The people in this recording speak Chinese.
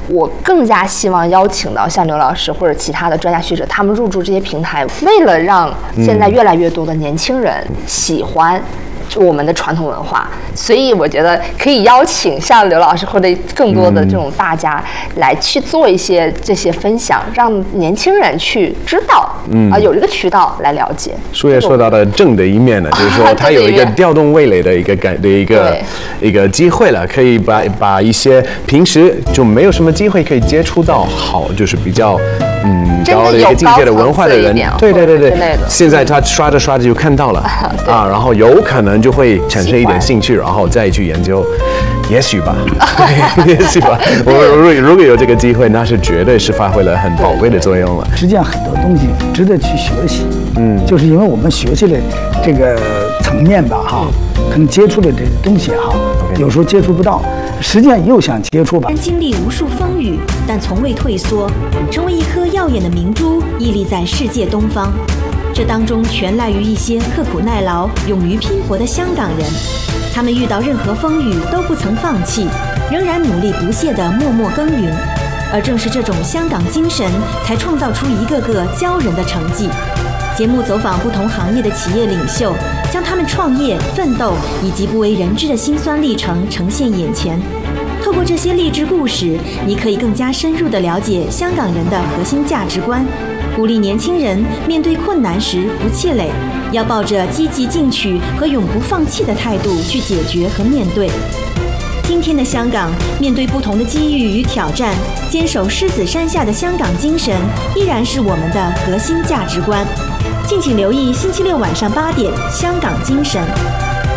我更加希望邀请到像刘老师或者其他的专家学者，他们入驻这些平台，为了让现在越来越多的年轻人喜欢我们的传统文化，所以我觉得可以邀请像刘老师或者更多的这种大家来去做一些这些分享，让年轻人去知道，有一个渠道来了解。 舒叶说到的正的一面呢，就是说它有一个调动味蕾的一个机会了，可以把一些平时就没有什么机会可以接触到就是比较高的一个境界的文化的人，对，现在他刷着刷着就看到了然后有可能就会产生一点兴趣，然后再去研究，也许吧，也许吧。如果有这个机会，那是绝对是发挥了很宝贵的作用了。 实际上很多东西值得去学习，就是因为我们学习的这个层面吧，可能接触的这个东西有时候接触不到，实际上又想接触吧。 经历无数风雨，但从未退缩，成为一颗耀眼的明珠，屹立在世界东方。这当中全赖于一些刻苦耐劳、勇于拼搏的香港人，他们遇到任何风雨都不曾放弃，仍然努力不懈地默默耕耘。而正是这种香港精神，才创造出一个个骄人的成绩。节目走访不同行业的企业领袖，将他们创业、奋斗以及不为人知的辛酸历程呈现眼前。透过这些励志故事，你可以更加深入地了解香港人的核心价值观，鼓励年轻人面对困难时不气馁，要抱着积极进取和永不放弃的态度去解决和面对。今天的香港，面对不同的机遇与挑战，坚守狮子山下的香港精神依然是我们的核心价值观。敬请留意星期六晚上8点《香港精神》。